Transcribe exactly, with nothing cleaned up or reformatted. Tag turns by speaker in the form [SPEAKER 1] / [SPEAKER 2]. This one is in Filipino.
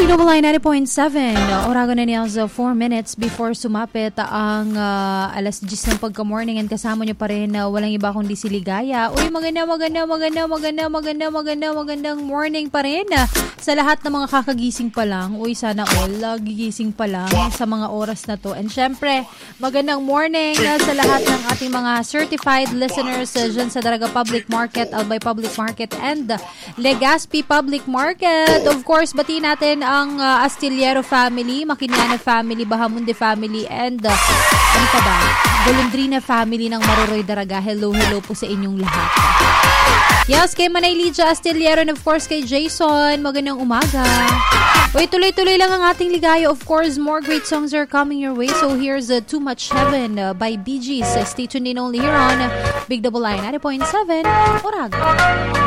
[SPEAKER 1] Big Double I ninety point seven. Oragon na niya sa four minutes before sumapit ang uh, alas diyes ng pagka-morning and kasama niyo pa rin uh, walang iba kundi si Ligaya. Uy, maganda, maganda, maganda, maganda, maganda, maganda, magandang morning pa rin uh, sa lahat ng mga kakagising pa lang. Uy, sana all uh, gigising pa lang sa mga oras na to. And syempre, magandang morning uh, sa lahat ng ating mga certified listeners uh, dyan sa Daraga Public Market, Albay Public Market, and uh, Legazpi Public Market. Of course, batiin natin ang uh, Astillero family, Maquiniana family, Bahamunde family, and uh, ano pa ba? Golondrina family ng Maroroy Daraga. Hello, hello po sa inyong lahat. Yes, kay Manay Lydia Astillero and of course kay Jason. Magandang umaga. Uy, tuloy-tuloy lang ang ating ligaya. Of course, more great songs are coming your way. So here's uh, Too Much Heaven uh, by Bee Gees. Uh, stay tuned in only here on Big Double I ninety point seven Oragon.